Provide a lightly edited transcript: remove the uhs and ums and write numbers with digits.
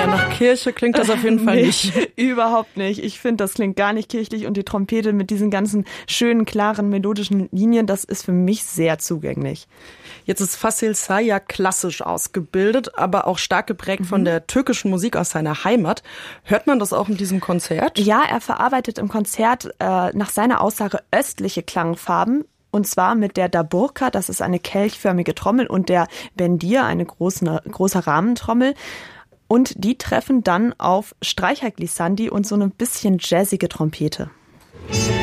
Ja, nach Kirche klingt das auf jeden Fall nicht. Überhaupt nicht. Ich finde, das klingt gar nicht kirchlich und die Trompete mit diesen ganzen schönen, klaren, melodischen Linien, das ist für mich sehr zugänglich. Jetzt ist Fasil Say ja klassisch ausgebildet, aber auch stark geprägt von der türkischen Musik aus seiner Heimat. Hört man das auch in diesem Konzert? Ja, er verarbeitet im Konzert nach seiner Aussage östliche Klangfarben. Und zwar mit der Daburka, das ist eine kelchförmige Trommel, und der Bendir, eine große Rahmentrommel. Und die treffen dann auf Streicherglissandi und so eine bisschen jazzige Trompete.